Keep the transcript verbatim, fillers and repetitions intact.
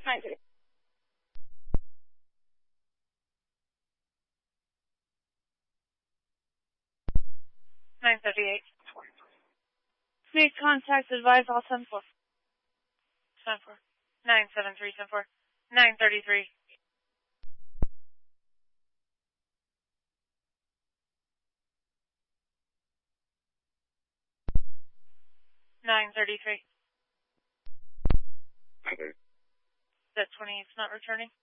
nine thirty. nine thirty-eight. Please contact advise all ten four. ten four. nine seven three ten four. nine thirty-three. nine thirty-three. nine thirty. That twenty is not returning.